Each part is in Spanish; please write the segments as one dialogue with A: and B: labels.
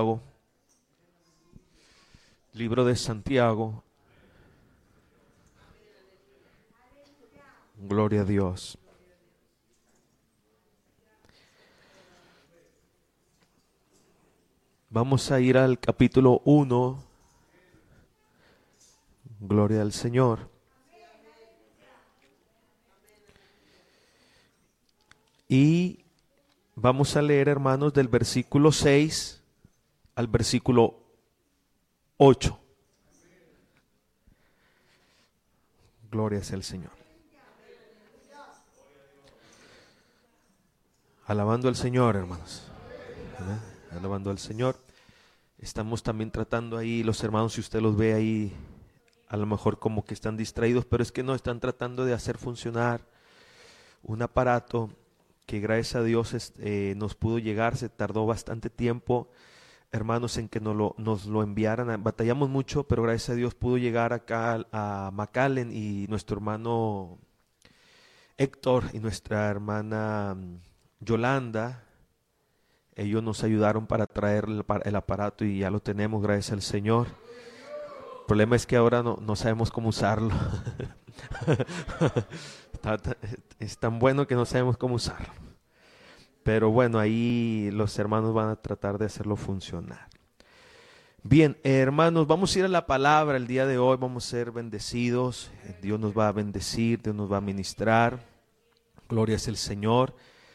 A: Libro de Santiago. Gloria a Dios. Vamos a ir al capítulo 1. Gloria al Señor. Y vamos a leer, hermanos, del versículo 6 al versículo 8. Gloria sea el Señor. Alabando al Señor, hermanos. Alabando al Señor. Estamos también tratando ahí, los hermanos, si usted los ve ahí, a lo mejor como que están distraídos, pero es que no, están tratando de hacer funcionar un aparato que gracias a Dios nos pudo llegar. Se tardó bastante tiempo, hermanos, en que nos lo enviaran. Batallamos mucho, pero gracias a Dios pudo llegar acá a McAllen, y nuestro hermano Héctor y nuestra hermana Yolanda, ellos nos ayudaron para traer el aparato y ya lo tenemos, gracias al Señor. El problema es que ahora no sabemos cómo usarlo. Es tan bueno que no sabemos cómo usarlo. Pero bueno, ahí los hermanos van a tratar de hacerlo funcionar. Bien, hermanos, vamos a ir a la palabra el día de hoy. Vamos a ser bendecidos. Dios nos va a bendecir, Dios nos va a ministrar. Gloria es el Señor.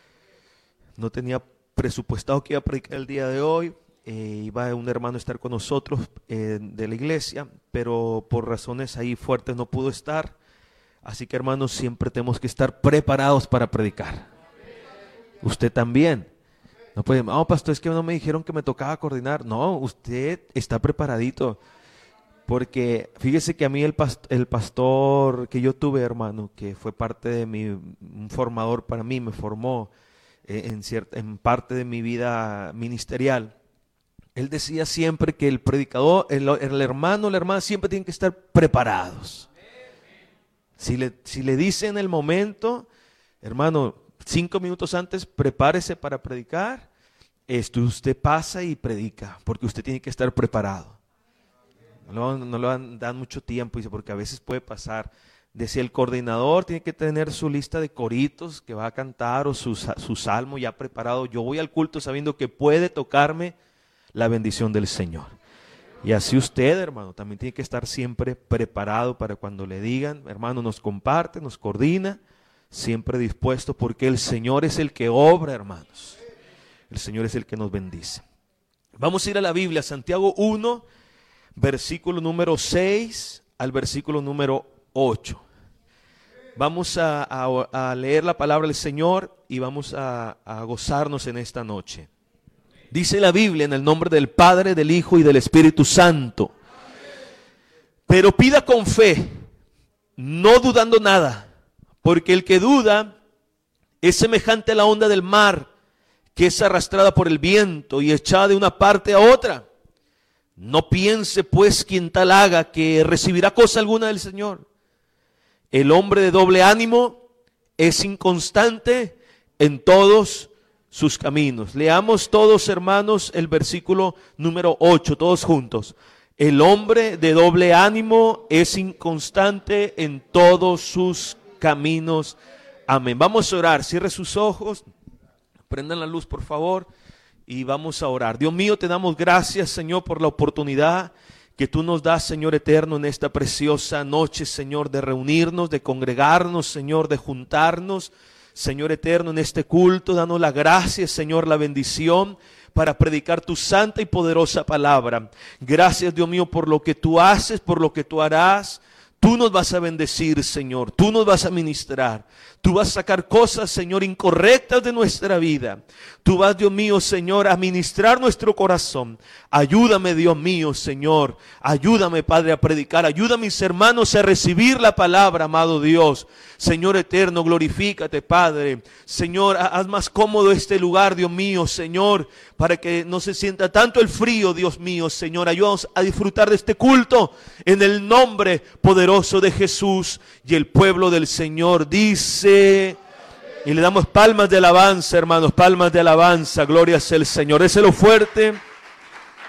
A: No tenía presupuestado que iba a predicar el día de hoy. Iba un hermano a estar con nosotros de la iglesia, pero por razones ahí fuertes no pudo estar. Así que, hermanos, siempre tenemos que estar preparados para predicar. Usted también. No puede, pastor, es que no me dijeron que me tocaba coordinar. No, usted está preparadito. Porque fíjese que a mí el pastor que yo tuve, hermano, que fue parte de un formador para mí, me formó en parte de mi vida ministerial. Él decía siempre que el predicador, el hermano, la hermana siempre tienen que estar preparados. Si le dice en el momento, hermano, 5 minutos antes, prepárese para predicar, usted pasa y predica, porque usted tiene que estar preparado. No le dan mucho tiempo, dice, porque a veces puede pasar. Decía, el coordinador tiene que tener su lista de coritos que va a cantar o su salmo ya preparado. Yo voy al culto sabiendo que puede tocarme la bendición del Señor. Y así usted, hermano, también tiene que estar siempre preparado para cuando le digan, hermano, nos comparte, nos coordina, siempre dispuesto, porque el Señor es el que obra, hermanos. El Señor es el que nos bendice. Vamos a ir a la Biblia, Santiago 1, versículo número 6 al versículo número 8. Vamos a leer la palabra del Señor y vamos a gozarnos en esta noche. Dice la Biblia, en el nombre del Padre, del Hijo y del Espíritu Santo. Pero pida con fe, no dudando nada, porque el que duda es semejante a la onda del mar, que es arrastrada por el viento y echada de una parte a otra. No piense pues quien tal haga que recibirá cosa alguna del Señor. El hombre de doble ánimo es inconstante en todos sus caminos. Leamos todos, hermanos, el versículo número 8, todos juntos. El hombre de doble ánimo es inconstante en todos sus caminos. Amén. Vamos a orar. Cierre sus ojos. Prendan la luz, por favor. Y vamos a orar. Dios mío, te damos gracias, Señor, por la oportunidad que tú nos das, Señor eterno, en esta preciosa noche, Señor, de reunirnos, de congregarnos, Señor, de juntarnos, Señor eterno, en este culto. Danos la gracia, Señor, la bendición para predicar tu santa y poderosa palabra. Gracias, Dios mío, por lo que tú haces, por lo que tú harás. Tú nos vas a bendecir, Señor. Tú nos vas a ministrar. Tú vas a sacar cosas, Señor, incorrectas de nuestra vida. Tú vas, Dios mío, Señor, a ministrar nuestro corazón. Ayúdame, Dios mío, Señor. Ayúdame, Padre, a predicar. Ayuda a mis hermanos a recibir la palabra, amado Dios. Señor eterno, glorifícate, Padre. Señor, haz más cómodo este lugar, Dios mío, Señor, para que no se sienta tanto el frío, Dios mío, Señor. Ayúdanos a disfrutar de este culto en el nombre poderoso de Jesús. Y el pueblo del Señor dice, y le damos palmas de alabanza, hermanos, palmas de alabanza. Gloria sea el Señor. Déselo fuerte.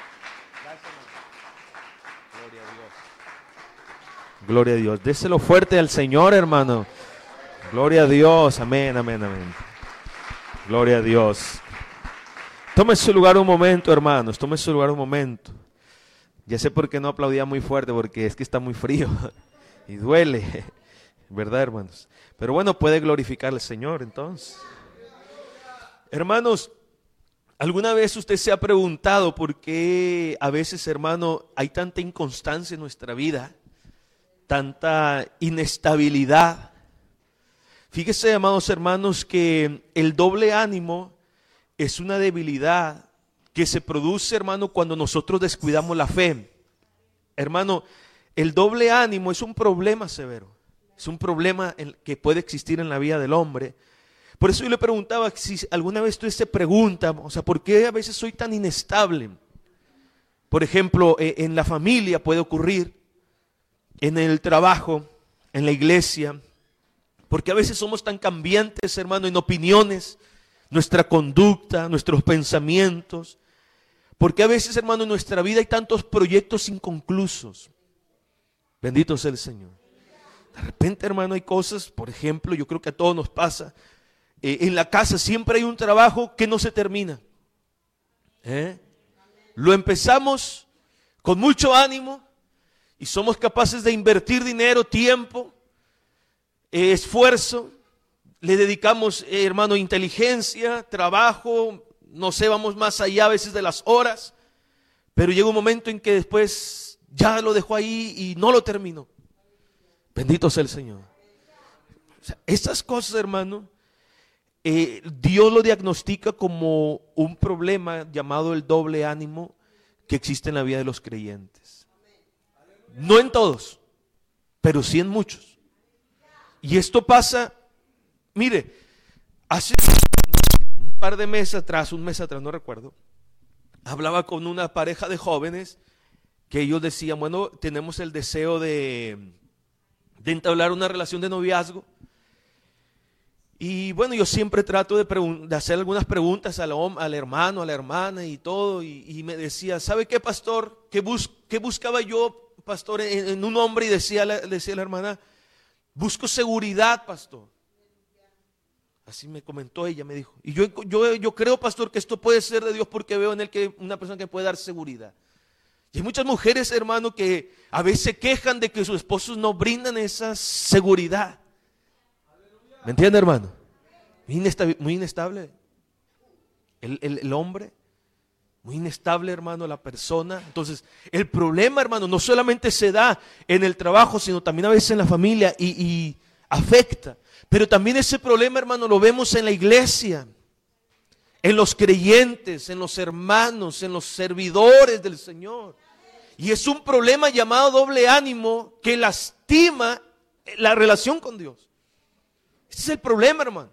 A: Gloria a Dios. Déselo fuerte al Señor, hermano. Gloria a Dios. Amén, amén, amén. Gloria a Dios. Tome su lugar un momento, hermanos. Tome su lugar un momento. Ya sé por qué no aplaudía muy fuerte, porque es que está muy frío y duele. ¿Verdad, hermanos? Pero bueno, puede glorificar al Señor entonces. Hermanos, ¿alguna vez usted se ha preguntado por qué a veces, hermano, hay tanta inconstancia en nuestra vida? Tanta inestabilidad. Fíjese, amados hermanos, que el doble ánimo es una debilidad que se produce, hermano, cuando nosotros descuidamos la fe. Hermano, el doble ánimo es un problema severo. Es un problema que puede existir en la vida del hombre. Por eso yo le preguntaba si alguna vez usted se pregunta, o sea, ¿por qué a veces soy tan inestable? Por ejemplo, en la familia puede ocurrir, en el trabajo, en la iglesia, porque a veces somos tan cambiantes, hermano, en opiniones, nuestra conducta, nuestros pensamientos, porque a veces, hermano, en nuestra vida hay tantos proyectos inconclusos. Bendito sea el Señor. De repente, hermano, hay cosas, por ejemplo, yo creo que a todos nos pasa, en la casa siempre hay un trabajo que no se termina. Lo empezamos con mucho ánimo y somos capaces de invertir dinero, tiempo, esfuerzo, le dedicamos, hermano, inteligencia, trabajo, no sé, vamos más allá a veces de las horas, pero llega un momento en que después ya lo dejó ahí y no lo terminó. Bendito sea el Señor. O sea, estas cosas, hermano, Dios lo diagnostica como un problema llamado el doble ánimo que existe en la vida de los creyentes. No en todos, pero sí en muchos. Y esto pasa, mire, hace un par de meses atrás, un mes atrás, no recuerdo, hablaba con una pareja de jóvenes que ellos decían, bueno, tenemos el deseo de entablar una relación de noviazgo. Y bueno, yo siempre trato de hacer algunas preguntas al hermano, a la hermana y todo. Y me decía, ¿sabe qué, pastor? ¿Qué buscaba yo, pastor, en un hombre? Y decía la hermana, busco seguridad, pastor. Así me comentó ella, me dijo. Y yo creo, pastor, que esto puede ser de Dios porque veo en él que una persona que puede dar seguridad. Y hay muchas mujeres, hermano, que a veces se quejan de que sus esposos no brindan esa seguridad. ¿Me entiende, hermano? Muy inestable el hombre, muy inestable, hermano, la persona. Entonces, el problema, hermano, no solamente se da en el trabajo, sino también a veces en la familia y afecta. Pero también ese problema, hermano, lo vemos en la iglesia, en los creyentes, en los hermanos, en los servidores del Señor. Y es un problema llamado doble ánimo que lastima la relación con Dios. Ese es el problema, hermano.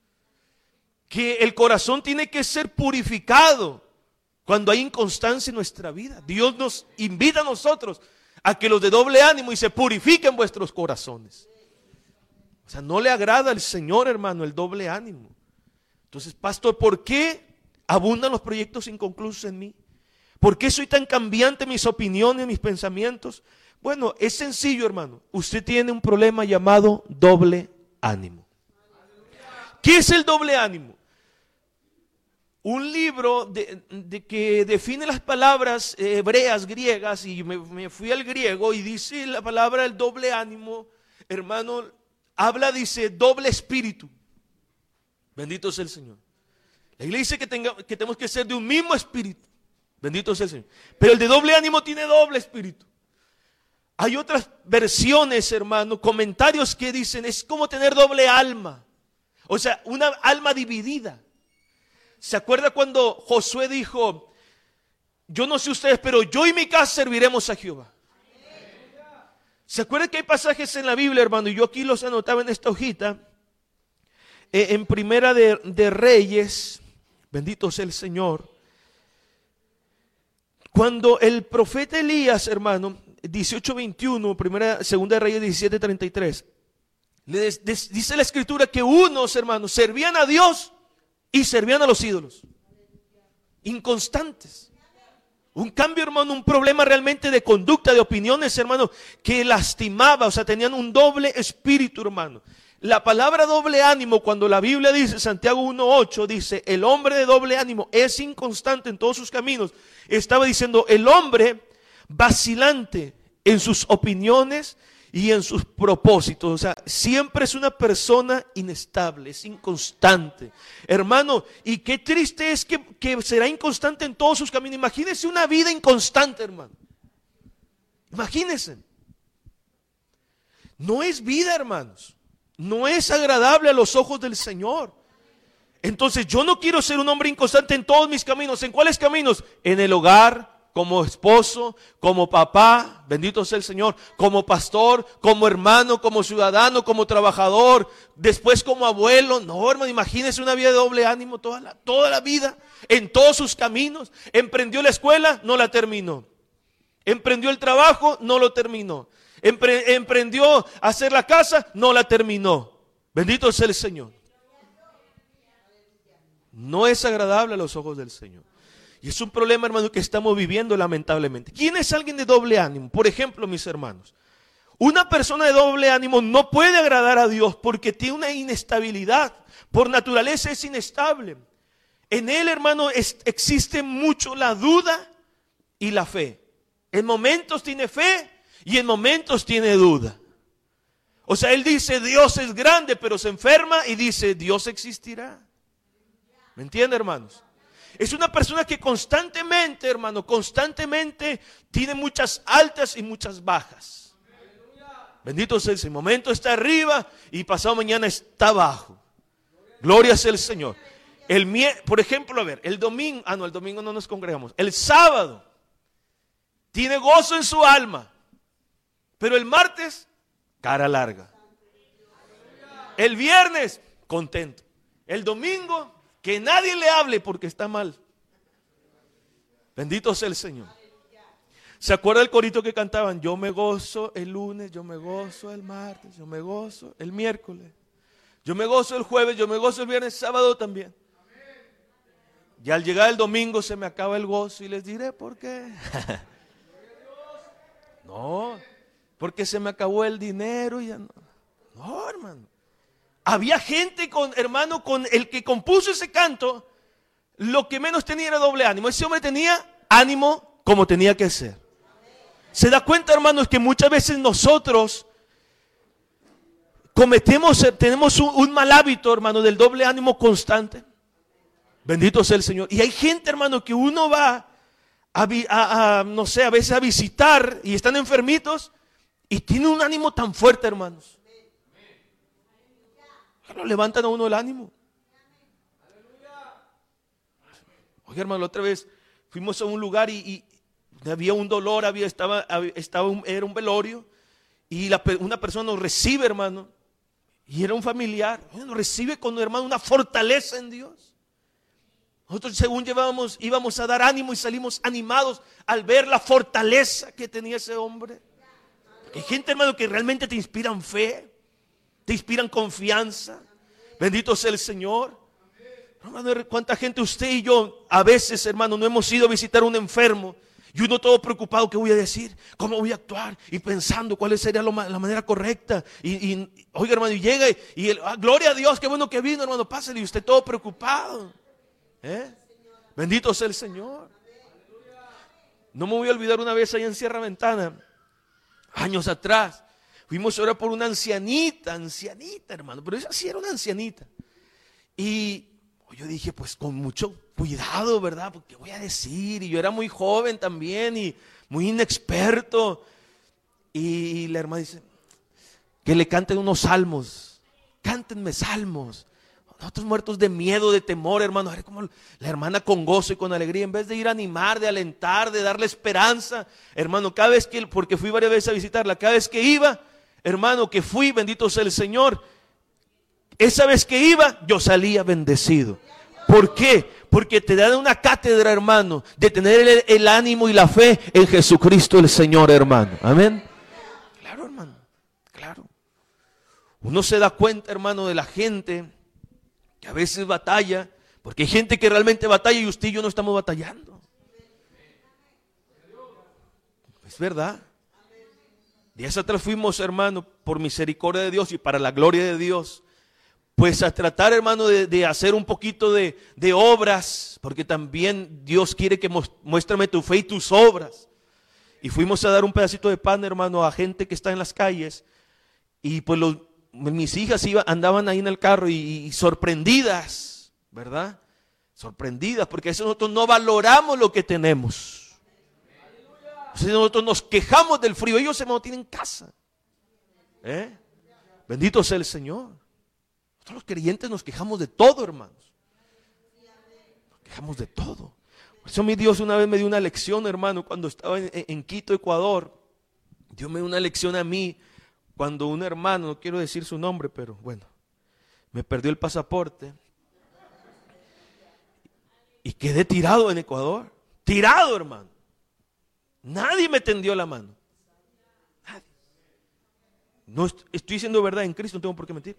A: Que el corazón tiene que ser purificado cuando hay inconstancia en nuestra vida. Dios nos invita a nosotros a que los de doble ánimo y se purifiquen vuestros corazones. O sea, no le agrada al Señor, hermano, el doble ánimo. Entonces, pastor, ¿por qué abundan los proyectos inconclusos en mí? ¿Por qué soy tan cambiante en mis opiniones, mis pensamientos? Bueno, es sencillo, hermano. Usted tiene un problema llamado doble ánimo. ¿Qué es el doble ánimo? Un libro que define las palabras hebreas, griegas, y me fui al griego y dice la palabra el doble ánimo, hermano, dice doble espíritu. Bendito sea el Señor. La iglesia dice que tenemos que ser de un mismo espíritu. Bendito sea el Señor. Pero el de doble ánimo tiene doble espíritu. Hay otras versiones, hermano, comentarios que dicen es como tener doble alma. O sea, una alma dividida. ¿Se acuerda cuando Josué dijo, yo no sé ustedes, pero yo y mi casa serviremos a Jehová? ¿Se acuerda que hay pasajes en la Biblia, hermano? Y yo aquí los anotaba en esta hojita. En Primera de Reyes, bendito sea el Señor. Cuando el profeta Elías, hermano, 18:21, Segunda de Reyes 17:33. Dice la escritura que unos, hermanos, servían a Dios y servían a los ídolos. Inconstantes. Un cambio, hermano, un problema realmente de conducta, de opiniones, hermano, que lastimaba, o sea, tenían un doble espíritu, hermano. La palabra doble ánimo, cuando la Biblia dice, Santiago 1:8, dice, el hombre de doble ánimo es inconstante en todos sus caminos. Estaba diciendo, el hombre vacilante en sus opiniones y en sus propósitos. O sea, siempre es una persona inestable, es inconstante. Hermano, y qué triste es que será inconstante en todos sus caminos. Imagínese una vida inconstante, hermano. Imagínense. No es vida, hermanos. No es agradable a los ojos del Señor. Entonces yo no quiero ser un hombre inconstante en todos mis caminos. ¿En cuáles caminos? En el hogar, como esposo, como papá, bendito sea el Señor, como pastor, como hermano, como ciudadano, como trabajador, después como abuelo. No, hermano, imagínese una vida de doble ánimo toda la vida, en todos sus caminos. Emprendió la escuela, no la terminó. Emprendió el trabajo, no lo terminó. Emprendió a hacer la casa, no la terminó. Bendito sea el Señor. No es agradable a los ojos del Señor. Y es un problema, hermano, que estamos viviendo lamentablemente. ¿Quién es alguien de doble ánimo? Por ejemplo, mis hermanos, una persona de doble ánimo no puede agradar a Dios porque tiene una inestabilidad. Por naturaleza es inestable. En él, hermano, existe mucho la duda y la fe. En momentos tiene fe y en momentos tiene duda. O sea, él dice Dios es grande, pero se enferma y dice Dios existirá. ¿Me entiende, hermanos? Es una persona que constantemente, hermano, constantemente tiene muchas altas y muchas bajas. Bendito sea el Señor. Momento está arriba y pasado mañana está abajo. Gloria sea el Señor. Por ejemplo, a ver, el domingo no nos congregamos. El sábado tiene gozo en su alma, pero el martes, cara larga. El viernes, contento. El domingo, que nadie le hable porque está mal. Bendito sea el Señor. ¿Se acuerda el corito que cantaban? Yo me gozo el lunes, yo me gozo el martes, yo me gozo el miércoles, yo me gozo el jueves, yo me gozo el viernes, sábado también. Y al llegar el domingo se me acaba el gozo y les diré por qué. No, porque se me acabó el dinero y ya no. No, hermano. Había gente hermano, con el que compuso ese canto, lo que menos tenía era doble ánimo. Ese hombre tenía ánimo como tenía que ser. ¿Se da cuenta, hermanos, que muchas veces nosotros tenemos un mal hábito, hermano, del doble ánimo constante? Bendito sea el Señor. Y hay gente, hermano, que uno va no sé, a veces a visitar y están enfermitos y tiene un ánimo tan fuerte, hermanos. Lo levantan a uno el ánimo. Oye, hermano, la otra vez fuimos a un lugar y había un dolor, era un velorio y una persona nos recibe, hermano, y era un familiar, nos recibe con, hermano, una fortaleza en Dios. Nosotros según íbamos a dar ánimo y salimos animados al ver la fortaleza que tenía ese hombre. Hay gente, hermano, que realmente te inspiran fe, te inspiran confianza. Bendito sea el Señor. Hermano, ¿cuánta gente usted y yo a veces, hermano, no hemos ido a visitar a un enfermo y uno todo preocupado? ¿Qué voy a decir? ¿Cómo voy a actuar? Y pensando cuál sería la manera correcta. Oiga, hermano, y llega gloria a Dios, qué bueno que vino, hermano, pásale, y usted todo preocupado. Bendito sea el Señor. No me voy a olvidar una vez allá en Sierra Ventana, años atrás, fuimos a orar por una ancianita, hermano, pero esa sí era una ancianita. Y yo dije, pues con mucho cuidado, ¿verdad? Porque ¿qué voy a decir? Y yo era muy joven también y muy inexperto. Y la hermana dice, que le canten unos salmos, cántenme salmos. Nosotros muertos de miedo, de temor, hermano. A ver cómo la hermana con gozo y con alegría, en vez de ir a animar, de alentar, de darle esperanza, hermano, cada vez porque fui varias veces a visitarla, cada vez que iba, hermano, que fui, bendito sea el Señor, esa vez que iba, yo salía bendecido. ¿Por qué? Porque te dan una cátedra, hermano, de tener el ánimo y la fe en Jesucristo el Señor, hermano. Amén. Claro, hermano, claro. Uno se da cuenta, hermano, de la gente que a veces batalla, porque hay gente que realmente batalla y usted y yo no estamos batallando. Es verdad. Días atrás fuimos, hermano, por misericordia de Dios y para la gloria de Dios, pues a tratar, hermano, de hacer un poquito de obras, porque también Dios quiere que muéstrame tu fe y tus obras. Y fuimos a dar un pedacito de pan, hermano, a gente que está en las calles. Y pues mis hijas andaban ahí en el carro y sorprendidas, ¿verdad? Sorprendidas, porque a veces nosotros no valoramos lo que tenemos. O sea, nosotros nos quejamos del frío, ellos no tienen casa. Bendito sea el Señor. Nosotros los creyentes nos quejamos de todo, hermanos. Nos quejamos de todo. Por eso mi Dios una vez me dio una lección, hermano, cuando estaba en Quito, Ecuador. Dios me dio una lección a mí cuando un hermano, no quiero decir su nombre, pero bueno, me perdió el pasaporte y quedé tirado en Ecuador. Tirado, hermano. Nadie me tendió la mano. Nadie. No estoy diciendo verdad en Cristo, no tengo por qué mentir.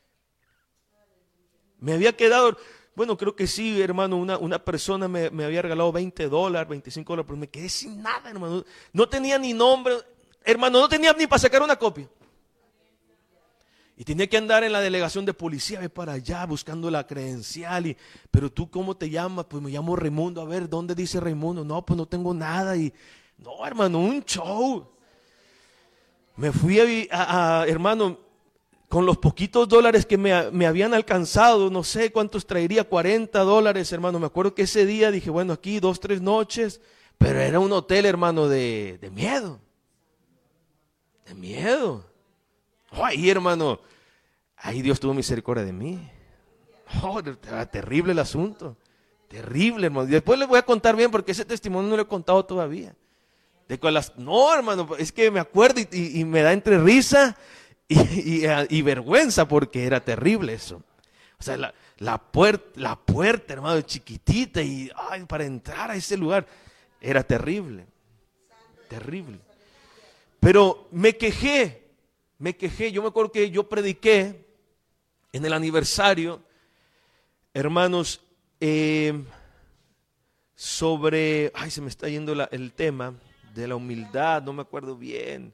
A: Me había quedado, bueno, creo que sí, hermano, una persona me había regalado $20, $25, pero me quedé sin nada, hermano. No tenía ni nombre, hermano, no tenía ni para sacar una copia. Y tenía que andar en la delegación de policía, ve para allá, buscando la credencial. Pero tú, ¿cómo te llamas? Pues me llamo Raimundo. A ver, ¿dónde dice Raimundo? No, pues no tengo nada. No, hermano, un show. Me fui hermano, con los poquitos dólares que me habían alcanzado, no sé cuántos traería, $40, hermano. Me acuerdo que ese día dije, bueno, aquí 2, 3 noches. Pero era un hotel, hermano, de miedo. De miedo. Ahí, hermano, ahí Dios tuvo misericordia de mí. Terrible el asunto. Terrible, hermano. Y después les voy a contar bien porque ese testimonio no lo he contado todavía. No, hermano, es que me acuerdo y me da entre risa y vergüenza porque era terrible eso. O sea, la puerta, hermano, chiquitita y para entrar a ese lugar era terrible. Terrible. Pero me quejé. Yo me acuerdo que yo prediqué en el aniversario, hermanos, sobre, se me está yendo el tema de la humildad, no me acuerdo bien.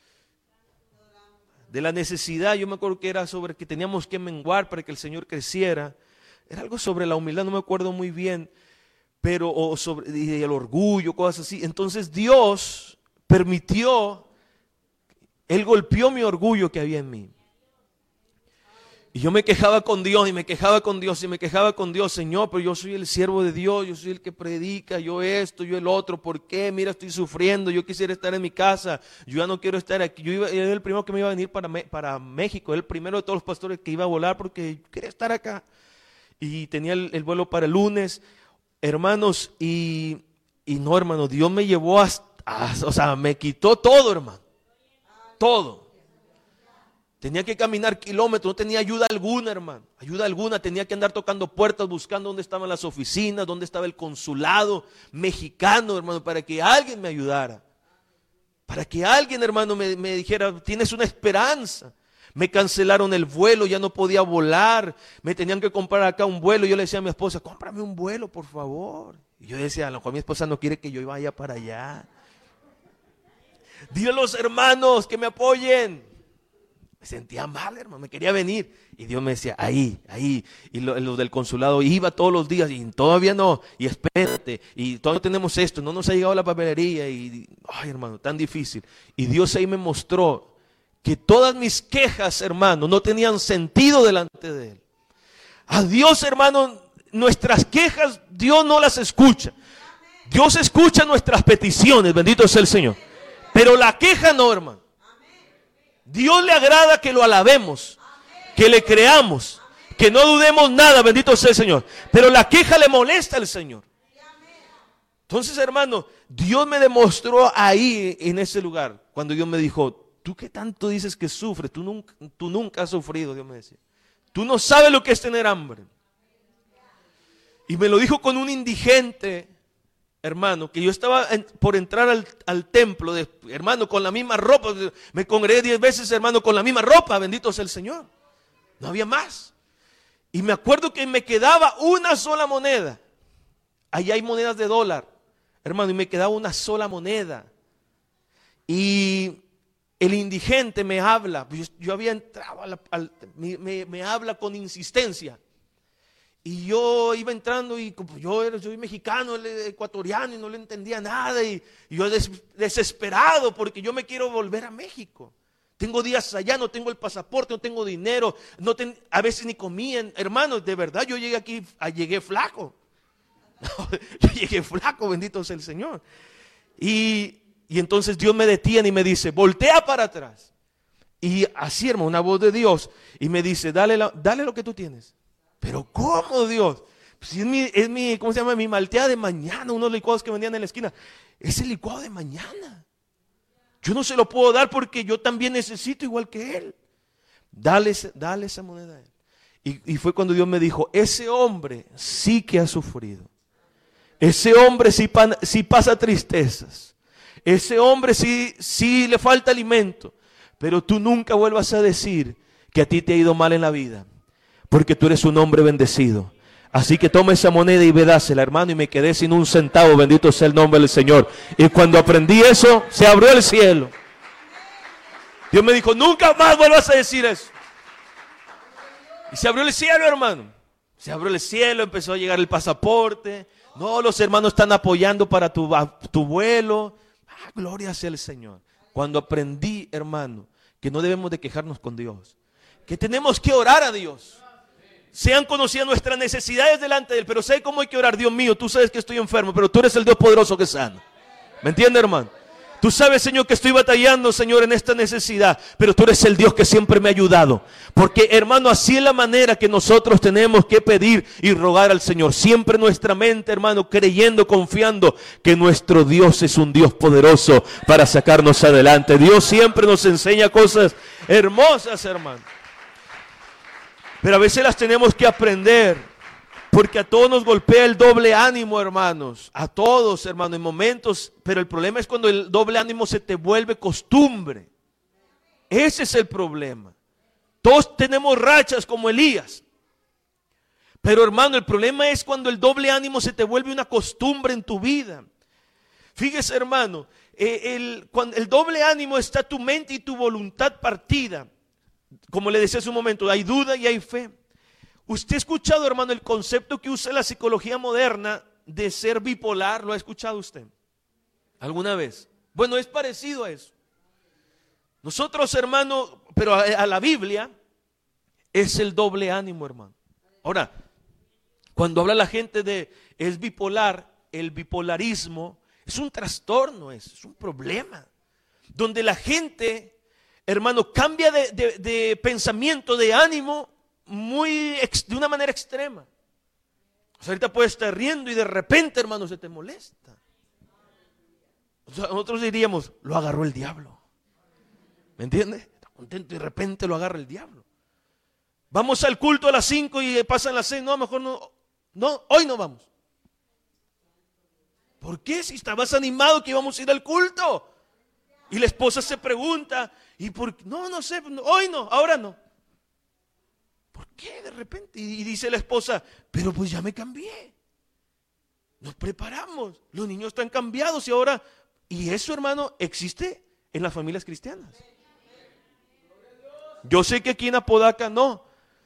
A: De la necesidad, yo me acuerdo que era sobre que teníamos que menguar para que el Señor creciera. Era algo sobre la humildad, no me acuerdo muy bien, pero sobre el orgullo, cosas así. Entonces Dios permitió, Él golpeó mi orgullo que había en mí. Y yo me quejaba con Dios y me quejaba con Dios y me quejaba con Dios. Señor, pero yo soy el siervo de Dios, yo soy el que predica, yo esto, yo el otro. ¿Por qué? Mira, estoy sufriendo, yo quisiera estar en mi casa, yo ya no quiero estar aquí. Yo era el primero que me iba a venir para México, era el primero de todos los pastores que iba a volar porque quería estar acá. Y tenía el vuelo para el lunes, hermanos, y no, hermano, Dios me llevó o sea, me quitó todo, hermano. Todo. Tenía que caminar kilómetros, no tenía ayuda alguna, hermano. Ayuda alguna, tenía que andar tocando puertas, buscando dónde estaban las oficinas, dónde estaba el consulado mexicano, hermano, para que alguien me ayudara. Para que alguien, hermano, me dijera, tienes una esperanza. Me cancelaron el vuelo, ya no podía volar. Me tenían que comprar acá un vuelo. Yo le decía a mi esposa, cómprame un vuelo, por favor. Y yo decía, a lo mejor mi esposa no quiere que yo vaya para allá. Dile a los hermanos que me apoyen. Me sentía mal, hermano, me quería venir. Y Dios me decía, ahí. Y los del consulado iba todos los días y todavía no. Y espérate, y todavía no tenemos esto, no nos ha llegado la papelería. Ay, hermano, tan difícil. Y Dios ahí me mostró que todas mis quejas, hermano, no tenían sentido delante de Él. A Dios, hermano, nuestras quejas, Dios no las escucha. Dios escucha nuestras peticiones, bendito sea el Señor. Pero la queja no, hermano. Dios le agrada que lo alabemos, que le creamos, que no dudemos nada, bendito sea el Señor. Pero la queja le molesta al Señor. Entonces, hermano, Dios me demostró ahí, en ese lugar, cuando Dios me dijo, tú que tanto dices que sufres, tú nunca has sufrido, Dios me decía. Tú no sabes lo que es tener hambre. Y me lo dijo con un indigente, hermano, que yo estaba por entrar al templo, hermano, con la misma ropa. Me congregué 10 veces, hermano, con la misma ropa, bendito sea el Señor. No había más. Y me acuerdo que me quedaba una sola moneda. Allá hay monedas de dólar, hermano, y me quedaba una sola moneda. Y el indigente me habla. Yo había entrado, me habla con insistencia. Y yo iba entrando y como soy mexicano, él es ecuatoriano y no le entendía nada. Y yo desesperado porque yo me quiero volver a México. Tengo días allá, no tengo el pasaporte, no tengo dinero, a veces ni comía. Hermanos, de verdad yo llegué aquí, llegué flaco. Yo llegué flaco, bendito sea el Señor. Y entonces Dios me detiene y me dice, voltea para atrás. Y así, hermano, una voz de Dios. Y me dice, dale lo que tú tienes. Pero ¿cómo, Dios? Pues es mi, ¿cómo se llama? Mi malteada de mañana, unos licuados que vendían en la esquina. Es el licuado de mañana. Yo no se lo puedo dar porque yo también necesito igual que él. Dale esa moneda a él. Y fue cuando Dios me dijo, ese hombre sí que ha sufrido. Ese hombre sí pasa tristezas. Ese hombre sí le falta alimento. Pero tú nunca vuelvas a decir que a ti te ha ido mal en la vida. Porque tú eres un hombre bendecido. Así que toma esa moneda y vedásela, hermano. Y me quedé sin un centavo. Bendito sea el nombre del Señor. Y cuando aprendí eso, se abrió el cielo. Dios me dijo, nunca más vuelvas a decir eso. Y se abrió el cielo, hermano. Se abrió el cielo, empezó a llegar el pasaporte. No, los hermanos están apoyando para tu vuelo. Gloria sea el Señor. Cuando aprendí, hermano, que no debemos de quejarnos con Dios. Que tenemos que orar a Dios. Sean conocidas nuestras necesidades delante de Él. Pero ¿sabe cómo hay que orar? Dios mío, tú sabes que estoy enfermo, pero tú eres el Dios poderoso que sana. ¿Me entiende, hermano? Tú sabes, Señor, que estoy batallando, Señor, en esta necesidad. Pero tú eres el Dios que siempre me ha ayudado. Porque, hermano, así es la manera que nosotros tenemos que pedir y rogar al Señor. Siempre nuestra mente, hermano, creyendo, confiando que nuestro Dios es un Dios poderoso para sacarnos adelante. Dios siempre nos enseña cosas hermosas, hermano. Pero a veces las tenemos que aprender. Porque a todos nos golpea el doble ánimo, hermanos. A todos, hermanos, en momentos. Pero el problema es cuando el doble ánimo se te vuelve costumbre. Ese es el problema. Todos tenemos rachas como Elías. Pero, hermano, el problema es cuando el doble ánimo se te vuelve una costumbre en tu vida. Fíjese, hermano, cuando el doble ánimo está tu mente y tu voluntad partida. Como le decía hace un momento, hay duda y hay fe. ¿Usted ha escuchado, hermano, el concepto que usa la psicología moderna de ser bipolar? ¿Lo ha escuchado usted alguna vez? Bueno, es parecido a eso. Nosotros, hermano, pero a la Biblia es el doble ánimo, hermano. Ahora, cuando habla la gente de es bipolar, el bipolarismo es un trastorno, es un problema. Donde la gente, hermano, cambia de pensamiento, de ánimo, de una manera extrema. O sea, ahorita puedes estar riendo y de repente, hermano, se te molesta. O sea, nosotros diríamos, lo agarró el diablo. ¿Me entiendes? Está contento y de repente lo agarra el diablo. Vamos al culto a las 5 y pasan las 6. No, mejor no, hoy no vamos. ¿Por qué? Si estabas animado que íbamos a ir al culto. Y la esposa se pregunta, ¿y por qué? No sé, hoy no, ahora no. ¿Por qué de repente? Y dice la esposa, pero pues ya me cambié. Nos preparamos. Los niños están cambiados y ahora... Y eso, hermano, existe en las familias cristianas. Yo sé que aquí en Apodaca no.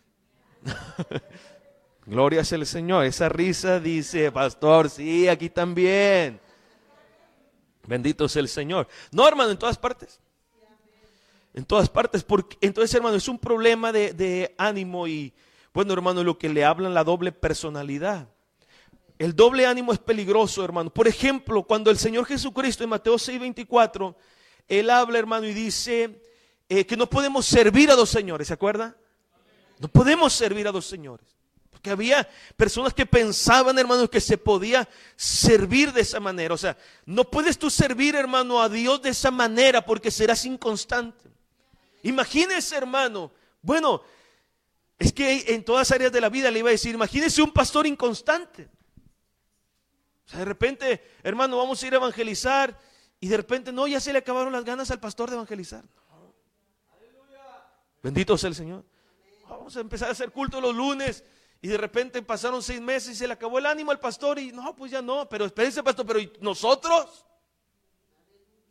A: Gloria sea el Señor. Esa risa dice, pastor, sí, aquí también. Bendito sea el Señor. No, hermano, en todas partes. En todas partes, porque entonces, hermano, es un problema de ánimo y, bueno, hermano, lo que le hablan la doble personalidad. El doble ánimo es peligroso, hermano. Por ejemplo, cuando el Señor Jesucristo en Mateo 6:24, Él habla, hermano, y dice que no podemos servir a dos señores, ¿se acuerda? No podemos servir a dos señores. Porque había personas que pensaban, hermano, que se podía servir de esa manera. O sea, no puedes tú servir, hermano, a Dios de esa manera porque serás inconstante. Imagínese, hermano, bueno, es que en todas áreas de la vida le iba a decir, imagínese un pastor inconstante. O sea, de repente, hermano, vamos a ir a evangelizar y de repente, no, ya se le acabaron las ganas al pastor de evangelizar. No. Bendito sea el Señor. Vamos a empezar a hacer culto los lunes y de repente pasaron 6 meses y se le acabó el ánimo al pastor y no, pues ya no, pero espérense, pastor, pero ¿y nosotros?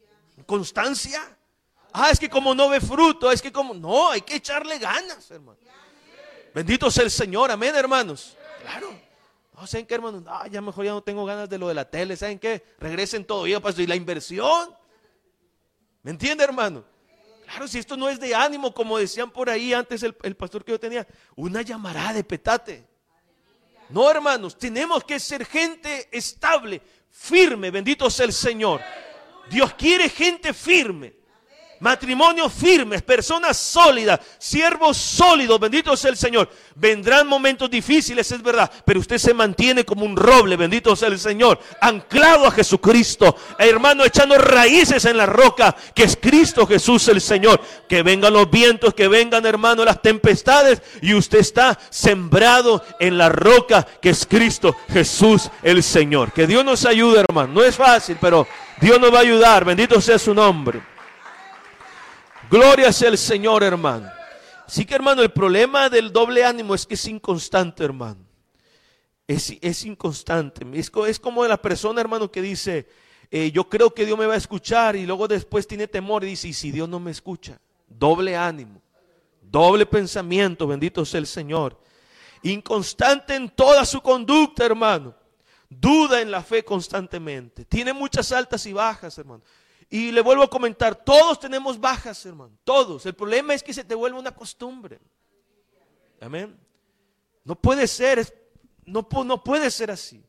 A: constancia. Es que como no ve fruto, es que como... No, hay que echarle ganas, hermano. Bendito sea el Señor, amén, hermanos. Claro. No, ¿saben qué, hermanos? Ya mejor ya no tengo ganas de lo de la tele. ¿Saben qué? Regresen todo. Y la inversión. ¿Me entiende, hermano? Claro, si esto no es de ánimo, como decían por ahí antes el pastor que yo tenía, una llamarada de petate. No, hermanos, tenemos que ser gente estable, firme, bendito sea el Señor. Dios quiere gente firme, matrimonios firmes, personas sólidas, siervos sólidos, bendito sea el Señor. Vendrán momentos difíciles, es verdad, pero usted se mantiene como un roble, bendito sea el Señor, anclado a Jesucristo, hermano, echando raíces en la roca, que es Cristo Jesús el Señor. Que vengan los vientos, que vengan, hermano, las tempestades, y usted está sembrado en la roca, que es Cristo Jesús el Señor. Que Dios nos ayude, hermano. No es fácil, pero Dios nos va a ayudar, bendito sea su nombre. Gloria sea el Señor, hermano. Así que, hermano, el problema del doble ánimo es que es inconstante, hermano. Es inconstante. Es como la persona, hermano, que dice, yo creo que Dios me va a escuchar, y luego después tiene temor y dice, ¿y si Dios no me escucha? Doble ánimo, doble pensamiento, bendito sea el Señor. Inconstante en toda su conducta, hermano. Duda en la fe constantemente. Tiene muchas altas y bajas, hermano. Y le vuelvo a comentar, todos tenemos bajas, hermano, todos. El problema es que se te vuelve una costumbre. Amén. No puede ser, no puede ser así.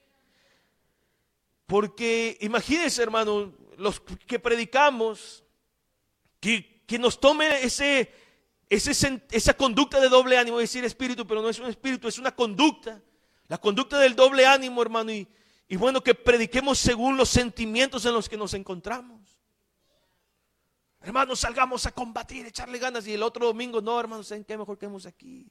A: Porque imagínense, hermano, los que predicamos, que nos tome esa conducta de doble ánimo, decir espíritu, pero no es un espíritu, es una conducta. La conducta del doble ánimo, hermano, y bueno, que prediquemos según los sentimientos en los que nos encontramos. Hermanos, salgamos a combatir, echarle ganas. Y el otro domingo, no, hermanos, ¿saben qué? Mejor quedemos aquí.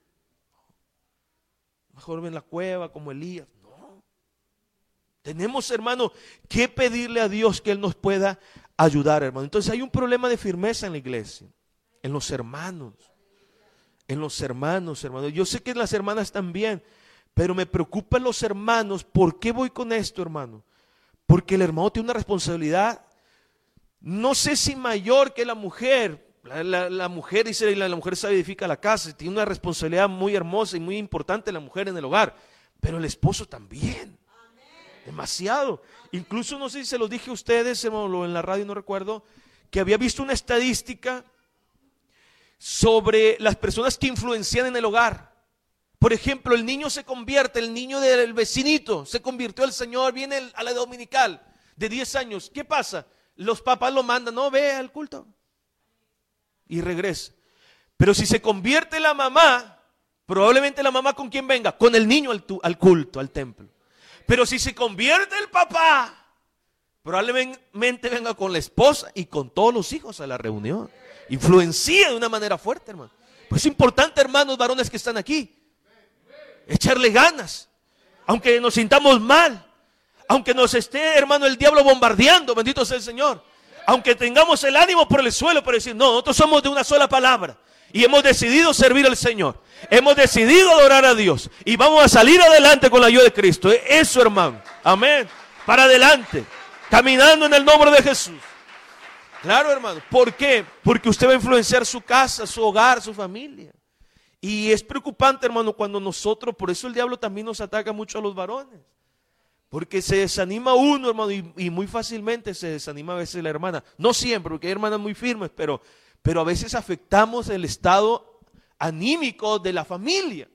A: Mejor en la cueva como Elías. No. Tenemos, hermano, que pedirle a Dios que Él nos pueda ayudar, hermano. Entonces hay un problema de firmeza en la iglesia, en los hermanos. En los hermanos, hermano. Yo sé que las hermanas también, pero me preocupan los hermanos. ¿Por qué voy con esto, hermano? Porque el hermano tiene una responsabilidad, no sé si mayor que la mujer. La mujer dice, la mujer sabe edifica la casa, tiene una responsabilidad muy hermosa y muy importante la mujer en el hogar, pero el esposo también. Demasiado. Incluso no sé si se los dije a ustedes, hermano, en la radio no recuerdo, que había visto una estadística sobre las personas que influencian en el hogar. Por ejemplo, el niño se convierte, el niño del vecinito se convirtió al Señor, viene a la dominical de 10 años. ¿Qué pasa? Los papás lo mandan, no, ve al culto y regresa. Pero si se convierte la mamá, probablemente la mamá ¿con quién venga? Con el niño al culto, al templo. Pero si se convierte el papá, probablemente venga con la esposa y con todos los hijos a la reunión. Influencia de una manera fuerte, hermano. Pues es importante, hermanos varones que están aquí, echarle ganas, aunque nos sintamos mal, aunque nos esté, hermano, el diablo bombardeando, bendito sea el Señor, aunque tengamos el ánimo por el suelo para decir, no, nosotros somos de una sola palabra y hemos decidido servir al Señor, hemos decidido adorar a Dios y vamos a salir adelante con la ayuda de Cristo. Eso, hermano, amén, para adelante, caminando en el nombre de Jesús. Claro, hermano. ¿Por qué? Porque usted va a influenciar su casa, su hogar, su familia. Y es preocupante, hermano, cuando nosotros, por eso el diablo también nos ataca mucho a los varones. Porque se desanima uno, hermano, y muy fácilmente se desanima a veces la hermana. No siempre, porque hay hermanas muy firmes, pero a veces afectamos el estado anímico de la familia.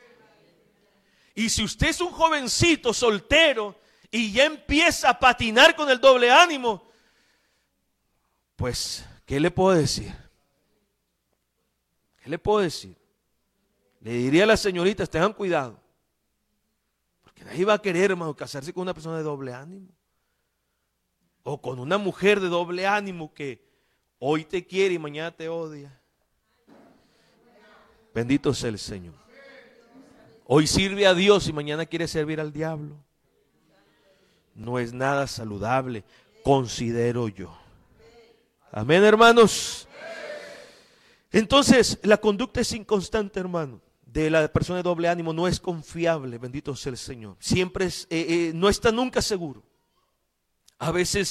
A: Y si usted es un jovencito soltero y ya empieza a patinar con el doble ánimo, pues, ¿qué le puedo decir? ¿Qué le puedo decir? Le diría a las señoritas, tengan cuidado. Porque nadie va a querer, hermano, casarse con una persona de doble ánimo. O con una mujer de doble ánimo que hoy te quiere y mañana te odia. Bendito sea el Señor. Hoy sirve a Dios y mañana quiere servir al diablo. No es nada saludable, considero yo. Amén, hermanos. Entonces, la conducta es inconstante, hermano, de la persona de doble ánimo, no es confiable, bendito sea el Señor. Siempre no está nunca seguro. A veces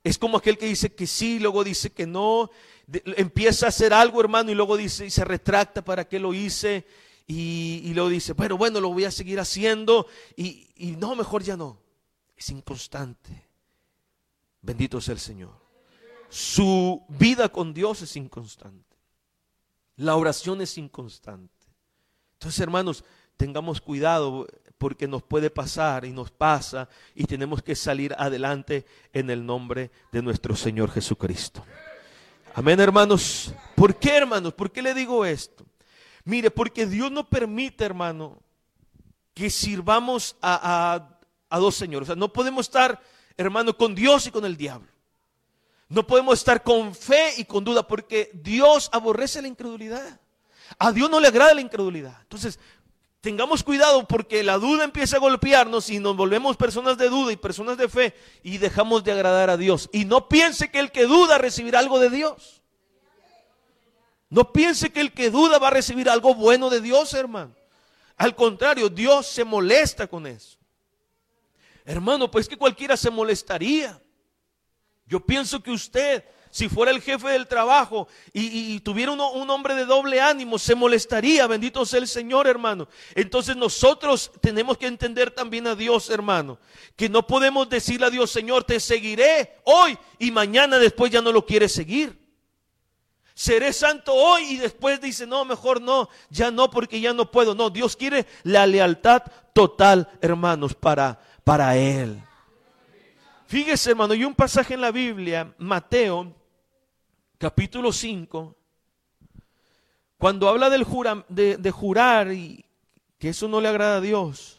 A: Es como aquel que dice que sí, luego dice que no, empieza a hacer algo, hermano, y luego dice y se retracta para qué lo hice, y luego dice, bueno, lo voy a seguir haciendo, y no, mejor ya no. Es inconstante. Bendito sea el Señor. Su vida con Dios es inconstante. La oración es inconstante. Entonces, hermanos, tengamos cuidado, porque nos puede pasar y nos pasa, y tenemos que salir adelante en el nombre de nuestro Señor Jesucristo. Amén, hermanos. ¿Por qué, hermanos? ¿Por qué le digo esto? Mire, porque Dios no permite, hermano, que sirvamos a dos señores. O sea, no podemos estar, hermano, con Dios y con el diablo. No podemos estar con fe y con duda, porque Dios aborrece la incredulidad. A Dios no le agrada la incredulidad. Entonces, tengamos cuidado, porque la duda empieza a golpearnos y nos volvemos personas de duda y personas de fe, y dejamos de agradar a Dios. Y no piense que el que duda recibirá algo de Dios. No piense que el que duda va a recibir algo bueno de Dios, hermano. Al contrario, Dios se molesta con eso. Hermano, pues que cualquiera se molestaría. Yo pienso que usted, si fuera el jefe del trabajo y tuviera un hombre de doble ánimo, se molestaría. Bendito sea el Señor, hermano. Entonces nosotros tenemos que entender también a Dios, hermano, que no podemos decirle a Dios, Señor, te seguiré hoy, y mañana después ya no lo quiere seguir. Seré santo hoy y después dice, no, mejor no, ya no, porque ya no puedo. No, Dios quiere la lealtad total, hermanos, para Él. Fíjese, hermano, hay un pasaje en la Biblia, Mateo, capítulo 5, cuando habla de jurar, y que eso no le agrada a Dios.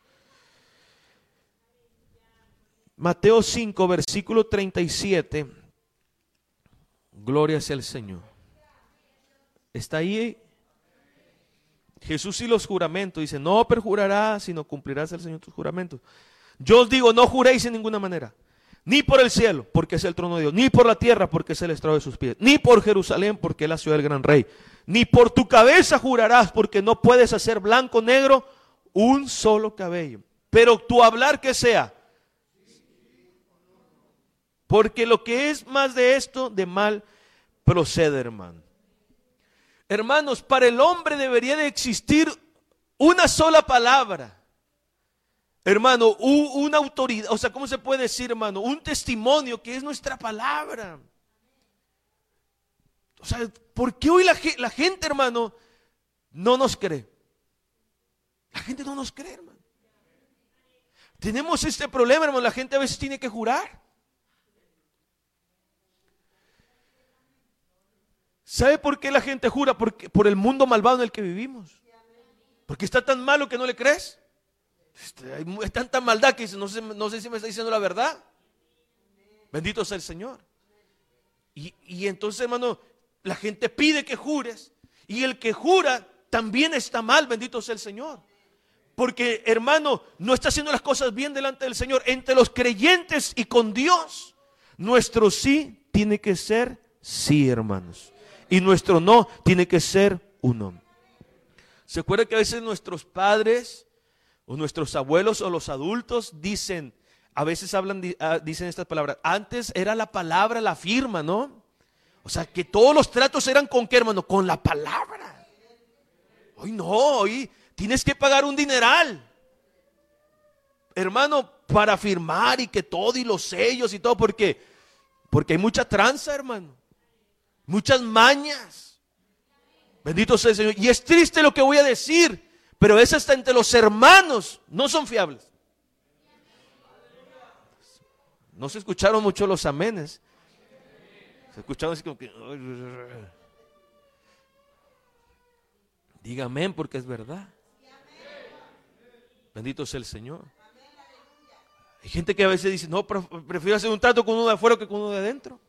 A: Mateo 5, versículo 37. Gloria sea el Señor. ¿Está ahí? Jesús y los juramentos. Dice, no perjurarás, sino cumplirás al Señor tus juramentos. Yo os digo, no juréis en ninguna manera. Ni por el cielo, porque es el trono de Dios. Ni por la tierra, porque es el estrado de sus pies. Ni por Jerusalén, porque es la ciudad del gran rey. Ni por tu cabeza jurarás, porque no puedes hacer blanco o negro un solo cabello. Pero tu hablar que sea. Porque lo que es más de esto, de mal procede, hermano. Hermanos, para el hombre debería de existir una sola palabra. Hermano, una autoridad, o sea, ¿cómo se puede decir, hermano? Un testimonio, que es nuestra palabra. O sea, ¿por qué hoy la gente, hermano, no nos cree? La gente no nos cree, hermano. Tenemos este problema, hermano, la gente a veces tiene que jurar. ¿Sabe por qué la gente jura? Porque por el mundo malvado en el que vivimos. Porque está tan malo que no le crees. Hay tanta maldad que dice, no sé si me está diciendo la verdad. Bendito sea el Señor. Y entonces, hermano, la gente pide que jures, y el que jura también está mal. Bendito sea el Señor. Porque, hermano, no está haciendo las cosas bien delante del Señor. Entre los creyentes y con Dios, nuestro sí tiene que ser sí, hermanos. Y nuestro no tiene que ser un no. ¿Se acuerda que a veces nuestros padres o nuestros abuelos o los adultos dicen, a veces dicen estas palabras? Antes era la palabra, la firma, ¿no? O sea, que todos los tratos eran ¿con qué, hermano? Con la palabra. Hoy no, hoy tienes que pagar un dineral, hermano, para firmar, y que todo, y los sellos y todo, porque hay mucha tranza, hermano. Muchas mañas. Bendito sea el Señor. Y es triste lo que voy a decir, pero es hasta entre los hermanos no son fiables. No se escucharon mucho los amenes. Se escucharon así como que... Diga amén, porque es verdad. Bendito sea el Señor. Hay gente que a veces dice, no, prefiero hacer un trato con uno de afuera que con uno de adentro.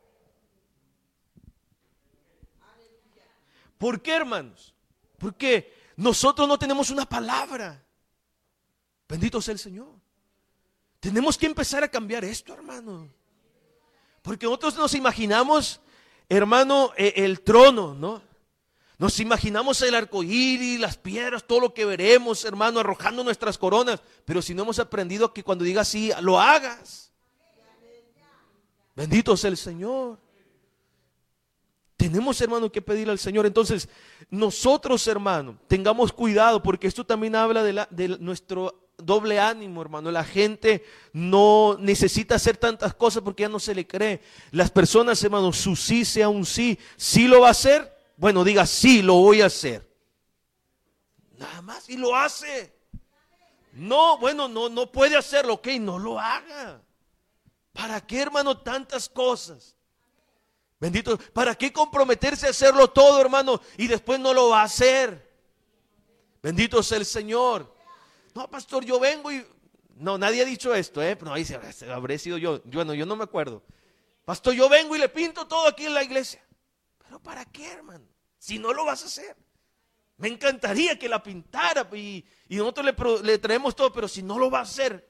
A: ¿Por qué, hermanos? Porque nosotros no tenemos una palabra. Bendito sea el Señor. Tenemos que empezar a cambiar esto, hermano. Porque nosotros nos imaginamos, hermano, el trono, ¿no? Nos imaginamos el arco iris, las piedras, todo lo que veremos, hermano, arrojando nuestras coronas. Pero si no hemos aprendido que cuando diga sí, lo hagas. Bendito sea el Señor. Tenemos, hermano, que pedir al Señor. Entonces, nosotros, hermano, tengamos cuidado, porque esto también habla de nuestro doble ánimo, hermano. La gente no necesita hacer tantas cosas porque ya no se le cree. Las personas, hermano, su sí sea un sí. ¿Sí lo va a hacer? Bueno, diga sí, lo voy a hacer. Nada más, y lo hace. No, bueno, no puede hacerlo. Ok, no lo haga. ¿Para qué, hermano, tantas cosas? Bendito, ¿para qué comprometerse a hacerlo todo, hermano, y después no lo va a hacer? Bendito sea el Señor. No, pastor, yo vengo y... No, nadie ha dicho esto, No, ahí habré sido yo. Bueno, yo no me acuerdo. Pastor, yo vengo y le pinto todo aquí en la iglesia. ¿Pero para qué, hermano? Si no lo vas a hacer. Me encantaría que la pintara y nosotros le traemos todo, pero si no lo va a hacer.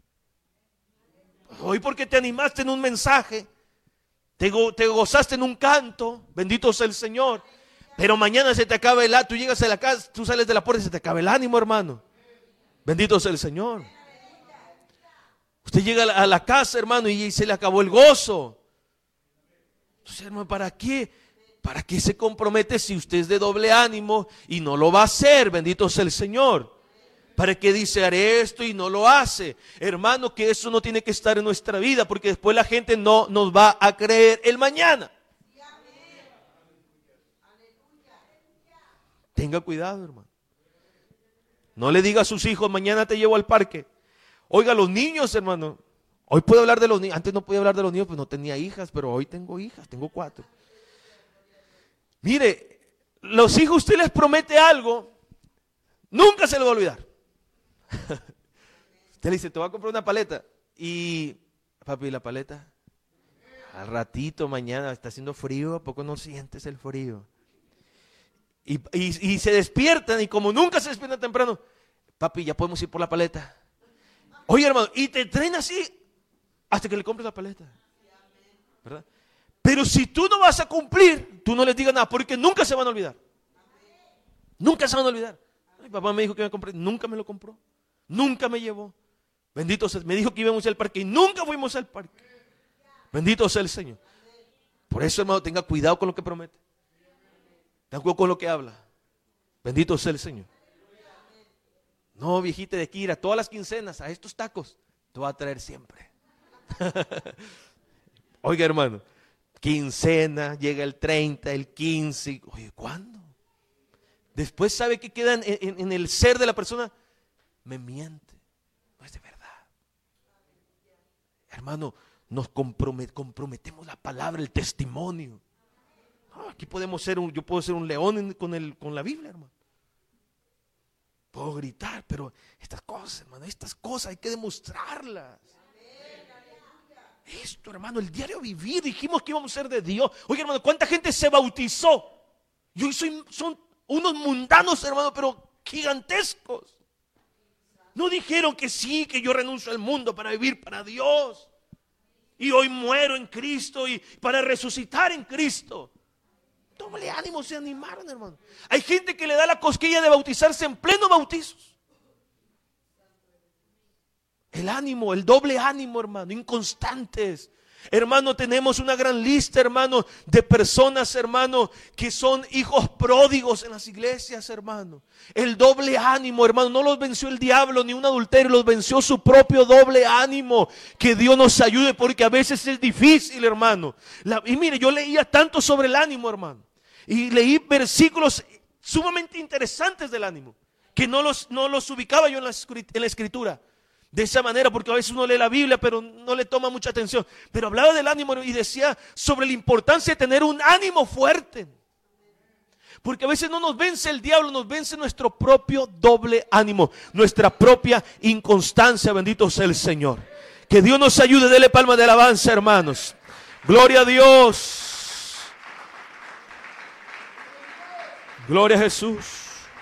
A: Hoy porque te animaste en un mensaje, te gozaste en un canto, bendito sea el Señor, pero mañana se te acaba el ánimo. Tú llegas a la casa, tú sales de la puerta y se te acaba el ánimo, hermano. Bendito sea el Señor. Usted llega a la casa, hermano, y se le acabó el gozo. Entonces, hermano, ¿para qué? ¿Para qué se compromete si usted es de doble ánimo y no lo va a hacer? Bendito sea el Señor. ¿Para qué dice haré esto y no lo hace? Hermano, que eso no tiene que estar en nuestra vida, porque después la gente no nos va a creer el mañana. Tenga cuidado, hermano. No le diga a sus hijos, mañana te llevo al parque. Oiga, los niños, hermano. Hoy puedo hablar de los niños. Antes no podía hablar de los niños, pues no tenía hijas, pero hoy tengo hijas, tengo 4. Mire, los hijos, usted les promete algo, nunca se lo va a olvidar. Usted le dice, te voy a comprar una paleta. Y, papi, ¿la paleta? Al ratito, mañana, está haciendo frío, ¿a poco no sientes el frío? Y se despiertan, y como nunca se despiertan temprano, papi, ya podemos ir por la paleta. Oye, hermano, y te traen así hasta que le compres la paleta, ¿verdad? Pero si tú no vas a cumplir, tú no les digas nada, porque nunca se van a olvidar. Nunca se van a olvidar. Mi papá me dijo que me compré, nunca me lo compró, nunca me llevó. Bendito sea, me dijo que íbamos al parque y nunca fuimos al parque. Bendito sea el Señor. Por eso, hermano, tenga cuidado con lo que promete. Tenga cuidado con lo que habla. Bendito sea el Señor. No, viejita, de aquí ir a todas las quincenas, a estos tacos, te va a traer siempre. Oiga, hermano, quincena, llega el 30, el 15. Oye, ¿cuándo? Después sabe que queda en el ser de la persona. Me miente. No es de verdad. Hermano, nos comprometemos la palabra, el testimonio. No, aquí podemos yo puedo ser un león con la Biblia, hermano. Puedo gritar, pero estas cosas, hermano, estas cosas hay que demostrarlas. Esto, hermano, el diario vivir, dijimos que íbamos a ser de Dios. Oye, hermano, ¿cuánta gente se bautizó? Y hoy son unos mundanos, hermano, pero gigantescos. No dijeron que sí, que yo renuncio al mundo para vivir para Dios. Y hoy muero en Cristo y para resucitar en Cristo. Doble ánimo, se animaron, hermano. Hay gente que le da la cosquilla de bautizarse en pleno bautizos. El ánimo, el doble ánimo, hermano, inconstantes. Hermano, tenemos una gran lista, hermano, de personas, hermano, que son hijos pródigos en las iglesias, hermano. El doble ánimo, hermano, no los venció el diablo ni un adulterio, los venció su propio doble ánimo. Que Dios nos ayude, porque a veces es difícil, hermano. Y mire, yo leía tanto sobre el ánimo, hermano, y leí versículos sumamente interesantes del ánimo, que no los ubicaba yo en la escritura. De esa manera, porque a veces uno lee la Biblia pero no le toma mucha atención. Pero hablaba del ánimo y decía sobre la importancia de tener un ánimo fuerte. Porque a veces no nos vence el diablo, nos vence nuestro propio doble ánimo, nuestra propia inconstancia. Bendito sea el Señor. Que Dios nos ayude, dele palma de alabanza, hermanos. Gloria a Dios. Gloria a Jesús.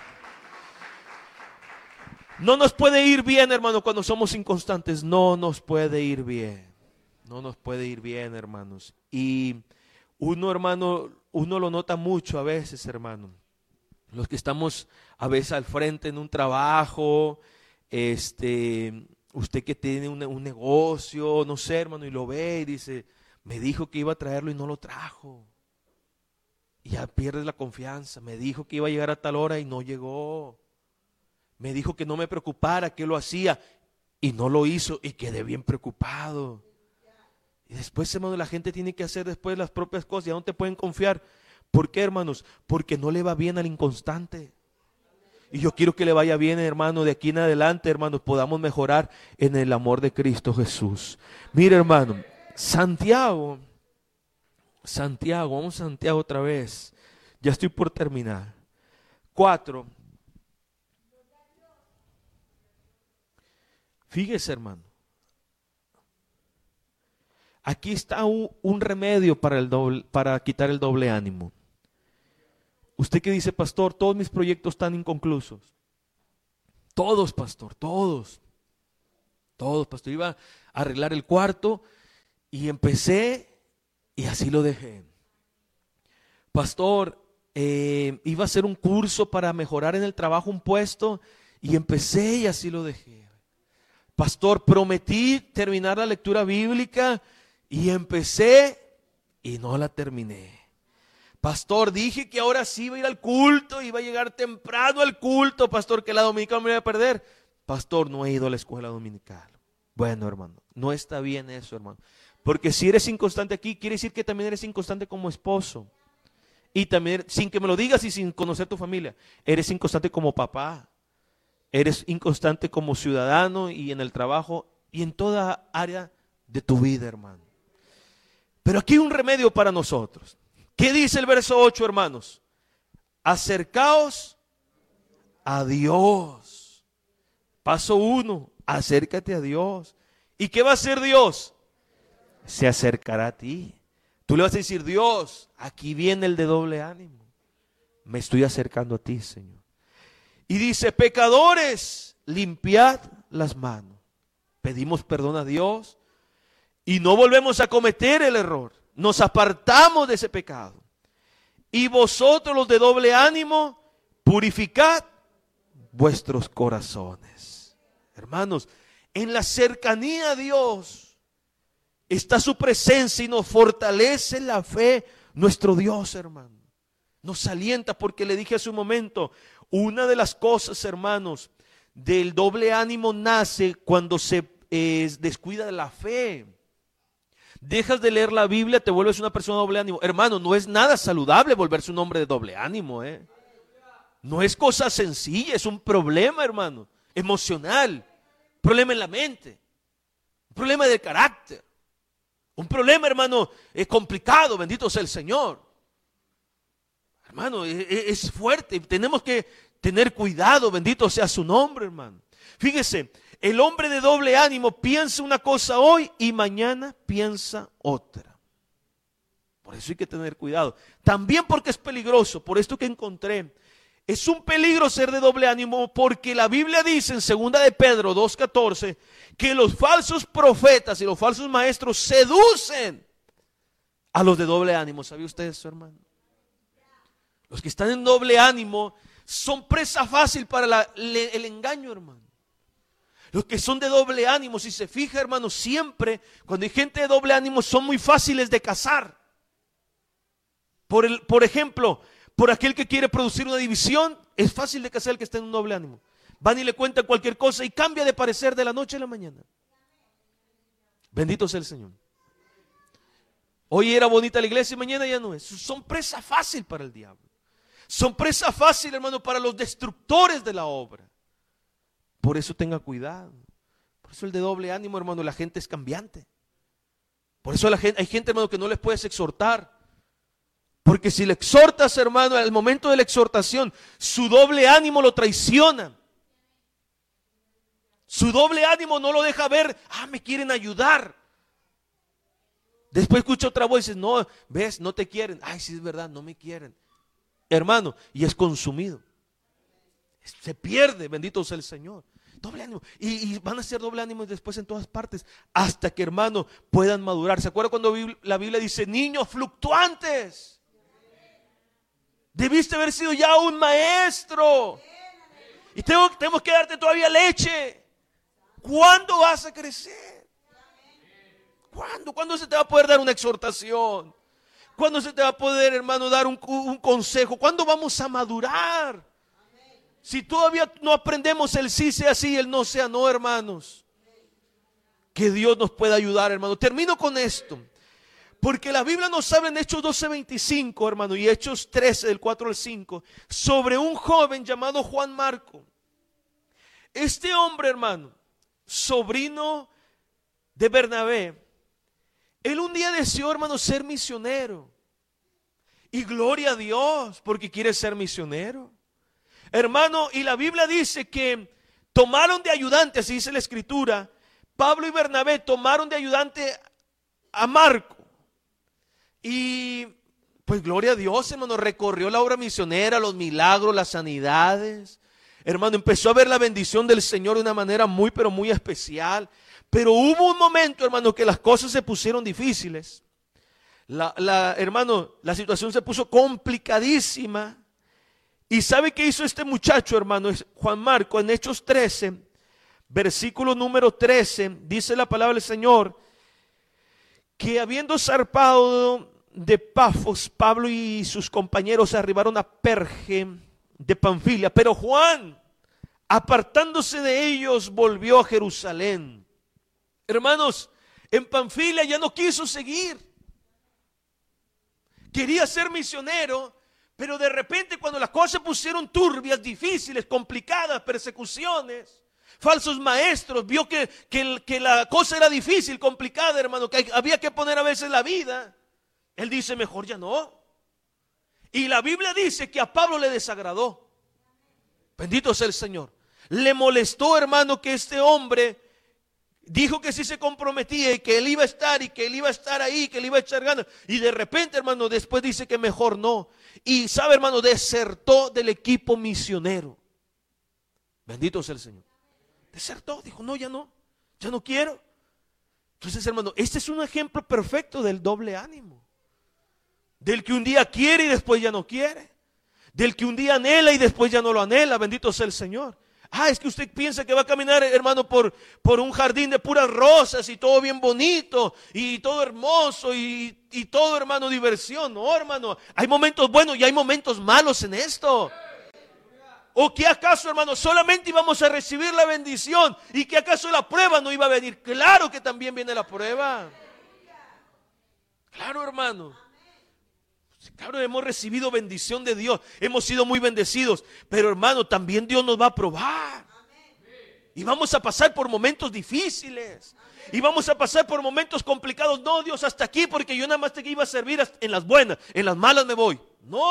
A: No nos puede ir bien, hermano, cuando somos inconstantes. No nos puede ir bien. No nos puede ir bien, hermanos. Y uno, hermano, uno lo nota mucho a veces, hermano. Los que estamos a veces al frente en un trabajo, usted que tiene un negocio, no sé, hermano, y lo ve y dice, Me dijo que iba a traerlo y no lo trajo. Y ya pierdes la confianza. Me dijo que iba a llegar a tal hora y no llegó. Me dijo que no me preocupara, que lo hacía y no lo hizo y quedé bien preocupado. Y después, hermano, la gente tiene que hacer después las propias cosas. ¿Y a dónde pueden confiar? ¿Por qué, hermanos? Porque no le va bien al inconstante. Y yo quiero que le vaya bien, hermano, de aquí en adelante, hermanos, podamos mejorar en el amor de Cristo Jesús. Mire, hermano, Santiago, vamos a Santiago otra vez. Ya estoy por terminar. 4. Fíjese, hermano. Aquí está un remedio para quitar el doble ánimo. Usted que dice, pastor, todos mis proyectos están inconclusos. Todos, pastor, todos. Todos, pastor. Iba a arreglar el cuarto y empecé y así lo dejé. Pastor, iba a hacer un curso para mejorar en el trabajo un puesto y empecé y así lo dejé. Pastor, prometí terminar la lectura bíblica y empecé y no la terminé. Pastor, dije que ahora sí iba a ir al culto, iba a llegar temprano al culto, pastor, que la dominical me iba a perder. Pastor, no he ido a la escuela dominical. Bueno, hermano, no está bien eso, hermano. Porque si eres inconstante aquí, quiere decir que también eres inconstante como esposo. Y también, sin que me lo digas y sin conocer tu familia, eres inconstante como papá. Eres inconstante como ciudadano y en el trabajo y en toda área de tu vida, hermano. Pero aquí hay un remedio para nosotros. ¿Qué dice el verso 8, hermanos? Acercaos a Dios. Paso 1, acércate a Dios. ¿Y qué va a hacer Dios? Se acercará a ti. Tú le vas a decir, Dios, aquí viene el de doble ánimo. Me estoy acercando a ti, Señor. Y dice, pecadores, limpiad las manos. Pedimos perdón a Dios y no volvemos a cometer el error. Nos apartamos de ese pecado. Y vosotros los de doble ánimo, purificad vuestros corazones. Hermanos, en la cercanía a Dios está su presencia y nos fortalece la fe nuestro Dios, hermano. Nos alienta porque le dije hace un momento, una de las cosas, hermanos, del doble ánimo nace cuando se descuida de la fe. Dejas de leer la Biblia, te vuelves una persona de doble ánimo. Hermano, no es nada saludable volverse un hombre de doble ánimo. No es cosa sencilla, es un problema, hermano, emocional. Un problema en la mente. Un problema de carácter. Un problema, hermano, complicado, bendito sea el Señor. Hermano, es fuerte. Tenemos que tener cuidado, bendito sea su nombre, hermano. Fíjese, el hombre de doble ánimo piensa una cosa hoy y mañana piensa otra. Por eso hay que tener cuidado. También porque es peligroso, por esto que encontré. Es un peligro ser de doble ánimo porque la Biblia dice en 2 de Pedro 2:14 que los falsos profetas y los falsos maestros seducen a los de doble ánimo. ¿Sabía usted eso, hermano? Los que están en doble ánimo son presa fácil para el engaño, hermano. Los que son de doble ánimo, si se fija, hermano, siempre cuando hay gente de doble ánimo son muy fáciles de cazar. Por ejemplo, por aquel que quiere producir una división, es fácil de cazar el que está en un doble ánimo. Van y le cuentan cualquier cosa y cambia de parecer de la noche a la mañana. Bendito sea el Señor. Hoy era bonita la iglesia y mañana ya no es. Son presa fácil para el diablo. Son presa fácil, hermano, para los destructores de la obra. Por eso tenga cuidado. Por eso el de doble ánimo, hermano, la gente es cambiante. Por eso hay gente, hermano, que no les puedes exhortar. Porque si le exhortas, hermano, al momento de la exhortación, su doble ánimo lo traiciona. Su doble ánimo no lo deja ver, me quieren ayudar. Después escucha otra voz y dice, no, ves, no te quieren. Sí es verdad, no me quieren. Hermano, y es consumido. Se pierde, bendito sea el Señor. Doble ánimo. Y van a ser doble ánimo después en todas partes. Hasta que, hermano, puedan madurar. ¿Se acuerdan cuando la Biblia dice, niños fluctuantes? Debiste haber sido ya un maestro. Y tenemos que darte todavía leche. ¿Cuándo vas a crecer? ¿Cuándo? ¿Cuándo se te va a poder dar una exhortación? ¿Cuándo se te va a poder, hermano, dar un consejo? ¿Cuándo vamos a madurar? Si todavía no aprendemos el sí sea sí y el no sea no, hermanos. Que Dios nos pueda ayudar, hermano. Termino con esto. Porque la Biblia nos habla en Hechos 12:25, hermano, y Hechos 13, del 4 al 5, sobre un joven llamado Juan Marco. Este hombre, hermano, sobrino de Bernabé, él un día deseó, hermano, ser misionero. Y gloria a Dios, porque quiere ser misionero. Hermano, y la Biblia dice que tomaron de ayudante, así dice la Escritura, Pablo y Bernabé tomaron de ayudante a Marco. Y pues gloria a Dios, hermano, recorrió la obra misionera, los milagros, las sanidades. Hermano, empezó a ver la bendición del Señor de una manera muy, pero muy especial. Pero hubo un momento, hermano, que las cosas se pusieron difíciles. Hermano, la situación se puso complicadísima. ¿Y sabe qué hizo este muchacho, hermano? Juan Marco, en Hechos 13, versículo número 13, dice la palabra del Señor, que habiendo zarpado de Pafos, Pablo y sus compañeros arribaron a Perge de Panfilia, pero Juan, apartándose de ellos, volvió a Jerusalén. Hermanos, en Panfilia ya no quiso seguir. Quería ser misionero, pero de repente cuando las cosas se pusieron turbias, difíciles, complicadas, persecuciones, falsos maestros, vio que la cosa era difícil, complicada, hermano, que había que poner a veces la vida. Él dice, mejor ya no. Y la Biblia dice que a Pablo le desagradó. Bendito sea el Señor. Le molestó, hermano, que este hombre dijo que sí se comprometía y que él iba a estar y que él iba a estar ahí, que él iba a echar ganas. Y de repente, hermano, después dice que mejor no. Y sabe, hermano, desertó del equipo misionero. Bendito sea el Señor. Desertó, dijo, no, ya no quiero. Entonces, hermano, este es un ejemplo perfecto del doble ánimo. Del que un día quiere y después ya no quiere. Del que un día anhela y después ya no lo anhela. Bendito sea el Señor. Es que usted piensa que va a caminar, hermano, por un jardín de puras rosas y todo bien bonito y todo hermoso y todo, hermano, diversión. No, hermano, hay momentos buenos y hay momentos malos en esto. ¿O que acaso, hermano, solamente íbamos a recibir la bendición y que acaso la prueba no iba a venir? Claro que también viene la prueba. Claro, hermano. Claro, hemos recibido bendición de Dios, hemos sido muy bendecidos, pero hermano, también Dios nos va a probar. Y vamos a pasar por momentos difíciles. Y vamos a pasar por momentos complicados. No, Dios, hasta aquí, porque yo nada más te iba a servir en las buenas, en las malas me voy.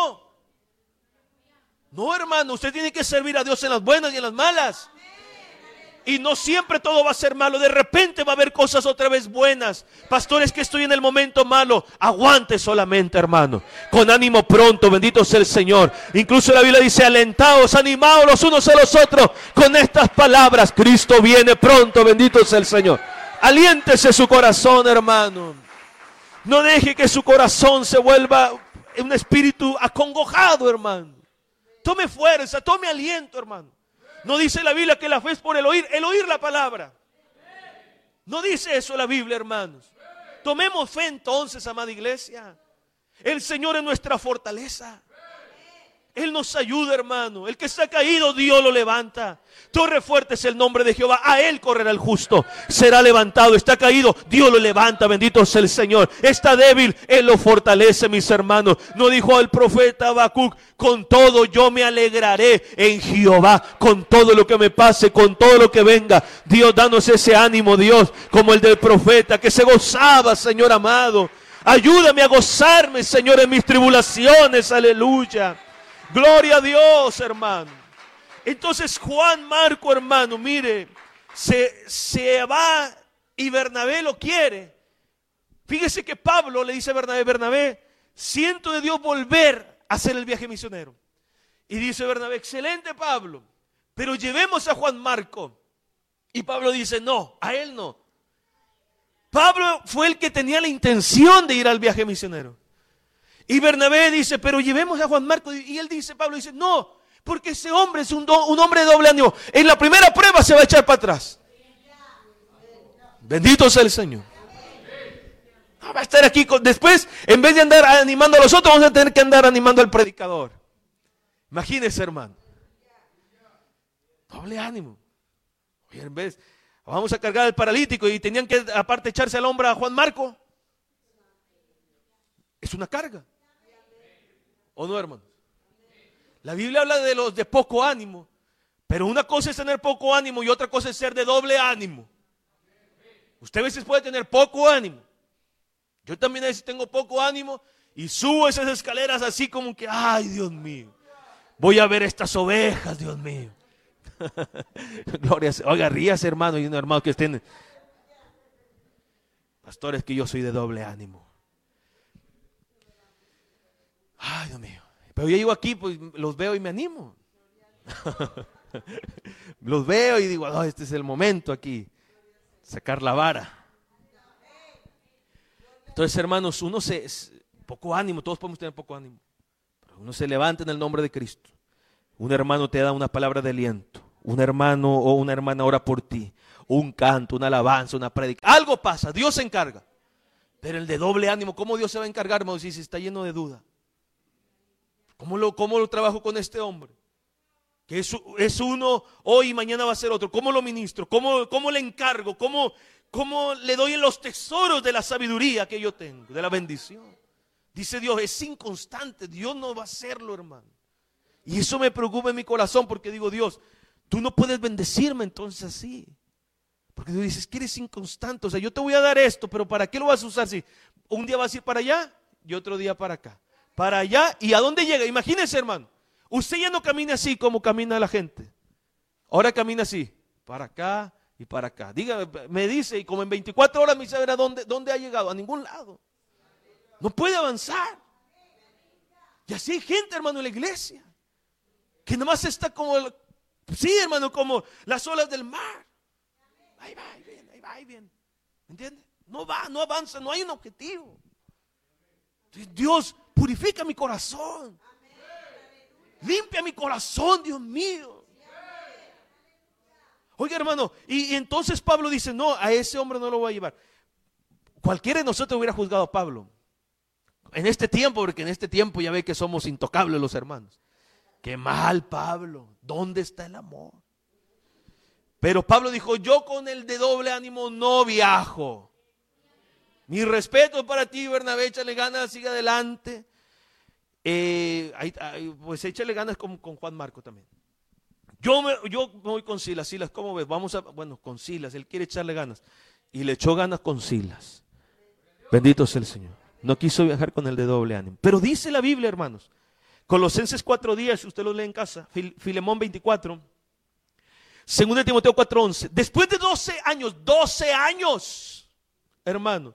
A: No, hermano, usted tiene que servir a Dios en las buenas y en las malas. Y no siempre todo va a ser malo. De repente va a haber cosas otra vez buenas. Pastor, es que estoy en el momento malo. Aguante solamente, hermano. Con ánimo pronto, bendito sea el Señor. Incluso la Biblia dice, alentaos, animaos los unos a los otros con estas palabras. Cristo viene pronto, bendito sea el Señor. Aliéntese su corazón, hermano. No deje que su corazón se vuelva un espíritu acongojado, hermano. Tome fuerza, tome aliento, hermano. No dice la Biblia que la fe es por el oír la palabra. No dice eso la Biblia, hermanos. Tomemos fe entonces, amada iglesia. El Señor es nuestra fortaleza. Él nos ayuda, hermano. El que está caído, Dios lo levanta. Torre fuerte es el nombre de Jehová. A Él correrá el justo. Será levantado. Está caído, Dios lo levanta. Bendito sea el Señor. Está débil, Él lo fortalece, mis hermanos. No dijo el profeta Habacuc, con todo yo me alegraré en Jehová. Con todo lo que me pase, con todo lo que venga. Dios, danos ese ánimo, Dios, como el del profeta, que se gozaba, Señor amado. Ayúdame a gozarme, Señor, en mis tribulaciones. Aleluya. Gloria a Dios, hermano. Entonces Juan Marco, hermano, mire, se va y Bernabé lo quiere. Fíjese que Pablo le dice a Bernabé, siento de Dios volver a hacer el viaje misionero. Y dice Bernabé, excelente, Pablo, pero llevemos a Juan Marco. Y Pablo dice, no, a él no. Pablo fue el que tenía la intención de ir al viaje misionero. Y Bernabé dice, pero llevemos a Juan Marco. Y él dice, Pablo dice, no, porque ese hombre es un hombre de doble ánimo. En la primera prueba se va a echar para atrás. Bendito sea el Señor. No va a estar aquí después, en vez de andar animando a los otros, vamos a tener que andar animando al predicador. Imagínese, hermano. Doble ánimo. Oye, en vez, vamos a cargar al paralítico y tenían que aparte echarse al hombro a Juan Marco. Es una carga. ¿O no, hermano? La Biblia habla de los de poco ánimo. Pero una cosa es tener poco ánimo y otra cosa es ser de doble ánimo. Usted a veces puede tener poco ánimo. Yo también a veces tengo poco ánimo y subo esas escaleras así como que, ay, Dios mío, voy a ver estas ovejas, Dios mío. Gloria a Dios. Oiga, ríase, hermano, y un hermano que estén. Pastor, es que yo soy de doble ánimo. Ay, Dios mío. Pero yo llego aquí, pues los veo y me animo. Los veo y digo, oh, este es el momento aquí. Sacar la vara. Entonces, hermanos, poco ánimo, todos podemos tener poco ánimo. Pero uno se levanta en el nombre de Cristo. Un hermano te da una palabra de aliento. Un hermano o una hermana ora por ti. Un canto, una alabanza, una prédica. Algo pasa, Dios se encarga. Pero el de doble ánimo, ¿cómo Dios se va a encargar, hermano, si está lleno de duda? ¿Cómo lo trabajo con este hombre? Que es uno hoy y mañana va a ser otro. ¿Cómo lo ministro? ¿Cómo le encargo? ¿Cómo le doy en los tesoros de la sabiduría que yo tengo, de la bendición? Dice Dios, es inconstante. Dios no va a hacerlo, hermano. Y eso me preocupa en mi corazón porque digo, Dios, tú no puedes bendecirme entonces así. Porque Dios dice, es que eres inconstante. O sea, yo te voy a dar esto, pero ¿para qué lo vas a usar si un día vas a ir para allá y otro día para acá? Para allá, ¿y a dónde llega? Imagínense, hermano. Usted ya no camina así como camina la gente. Ahora camina así, para acá y para acá. Me dice, y como en 24 horas me dice, a ver, ¿dónde ha llegado? A ningún lado. No puede avanzar. Y así hay gente, hermano, en la iglesia, que nomás está como, sí, hermano, como las olas del mar. Ahí va, ahí viene, ahí va, ahí viene. ¿Me entiende? No va, no avanza, no hay un objetivo. Dios, purifica mi corazón. Limpia mi corazón, Dios mío. Oiga, hermano, y entonces Pablo dice, no, a ese hombre no lo voy a llevar. Cualquiera de nosotros hubiera juzgado a Pablo. En este tiempo, porque en este tiempo ya ve que somos intocables los hermanos. Qué mal, Pablo. ¿Dónde está el amor? Pero Pablo dijo, yo con el de doble ánimo no viajo. Mi respeto para ti, Bernabé, échale ganas, sigue adelante. Pues échale ganas con Juan Marco también. Yo me voy con Silas. Silas, ¿cómo ves? Bueno, con Silas, él quiere echarle ganas. Y le echó ganas con Silas. Bendito sea el Señor. No quiso viajar con el de doble ánimo. Pero dice la Biblia, hermanos, Colosenses 4:10, usted lo lee en casa, Filemón 24, 2 Timoteo 4:11. Después de 12 años, hermano,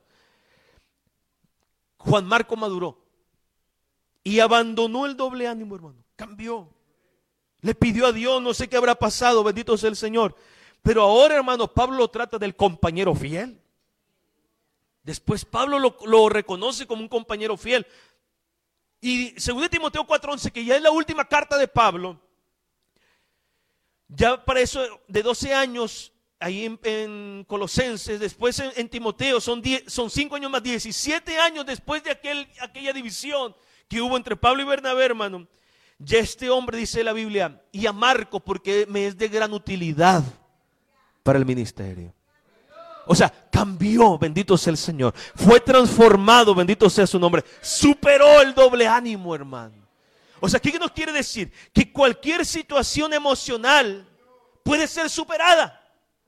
A: Juan Marco maduró y abandonó el doble ánimo, hermano. Cambió. Le pidió a Dios, no sé qué habrá pasado, bendito sea el Señor. Pero ahora, hermano, Pablo lo trata del compañero fiel. Después Pablo lo reconoce como un compañero fiel. Y 2 Timoteo 4:11, que ya es la última carta de Pablo, ya para eso de 12 años, ahí en Colosenses, después en Timoteo, son 5 años más, 17 años después de aquella división que hubo entre Pablo y Bernabé, hermano. Ya este hombre, dice la Biblia, y a Marco porque me es de gran utilidad para el ministerio. O sea, cambió, bendito sea el Señor. Fue transformado, bendito sea su nombre. Superó el doble ánimo, hermano. O sea, ¿qué nos quiere decir? Que cualquier situación emocional puede ser superada.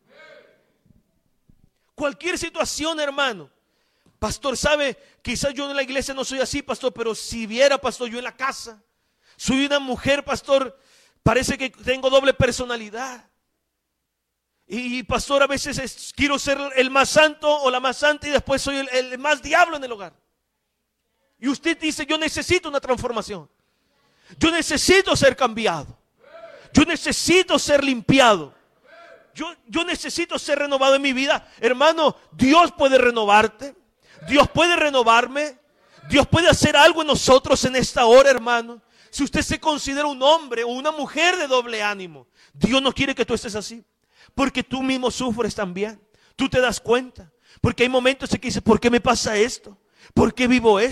A: Cualquier situación, hermano. Pastor, ¿sabe? Quizás yo en la iglesia no soy así, pastor, pero si viera, pastor, yo en la casa soy una mujer, pastor, parece que tengo doble personalidad. Y pastor, a veces quiero ser el más santo o la más santa y después soy el más diablo en el hogar. Y usted dice, yo necesito una transformación. Yo necesito ser cambiado. Yo necesito ser limpiado. Yo necesito ser renovado en mi vida. Hermano, Dios puede renovarte. Dios puede renovarme. Dios puede hacer algo en nosotros en esta hora, hermano. Si usted se considera un hombre o una mujer de doble ánimo, Dios no quiere que tú estés así. Porque tú mismo sufres también. Tú te das cuenta. Porque hay momentos en que dices, ¿por qué me pasa esto? ¿Por qué vivo esto?